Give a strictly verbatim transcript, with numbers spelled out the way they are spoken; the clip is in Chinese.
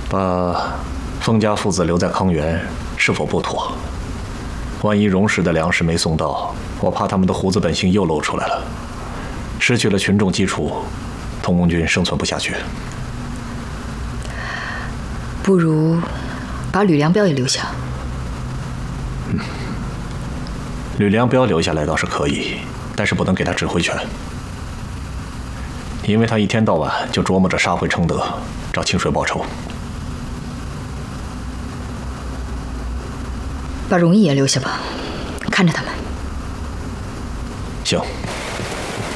把封家父子留在康源是否不妥？万一荣氏的粮食没送到，我怕他们的胡子本性又露出来了，失去了群众基础，同盟军生存不下去。 不如把吕良彪也留下。 嗯，吕良彪留下来倒是可以，但是不能给他指挥权，因为他一天到晚就琢磨着杀回承德，找清水报仇。 把容易也留下吧，看着他们。 行。